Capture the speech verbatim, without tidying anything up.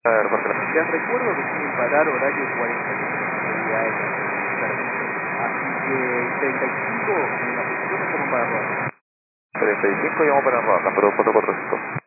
Aeropuerto. Les recuerdo que tienen parar horario cuarenta minutos de servicio. Así que treinta y cinco en la posición estamos para rodar. treinta y cinco y vamos para Roja, pero cuatro cuatro cinco.